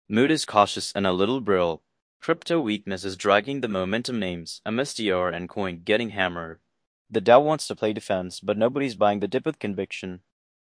Mood is cautious and a little brittle. Crypto weakness is dragging the momentum names, MSTR and Coin getting hammered. The Dow wants to play defense, but nobody's buying the dip with conviction.